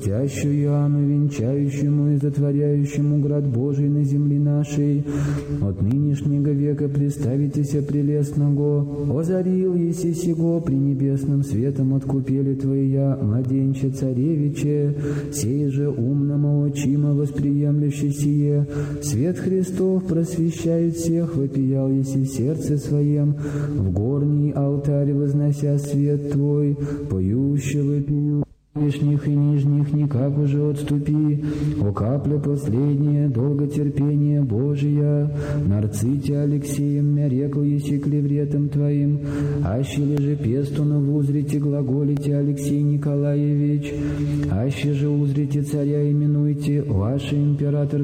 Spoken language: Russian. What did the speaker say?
платящую Иоанну, венчающему и затворяющему град Божий на земле нашей, от нынешнего века представитеся прелестного, озарил еси сего пренебесным светом откупели Твоя, младенче царевиче, сей же умному очима восприемлющий сие, свет Христов просвещает всех, вопиял еси в сердце своем, в горний алтарь вознося свет Твой, поющего пью. Вышних и нижних никак уже отступи, о капля последняя, долготерпение Божия, нарците Алексеем нарекл еси клевретом Твоим, аще ли же пестуна в узрите глаголите Алексей Николаевич, аще же узрите царя именуйте, ваше император